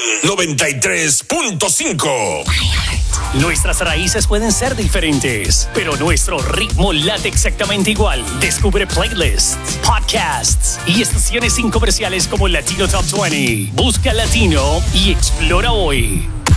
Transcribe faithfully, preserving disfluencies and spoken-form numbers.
noventa y tres punto cinco. Nuestras raíces pueden ser diferentes, pero nuestro ritmo late exactamente igual. Descubre playlists, podcasts y estaciones sin comerciales como Latino Top veinte. Busca Latino y explora hoy.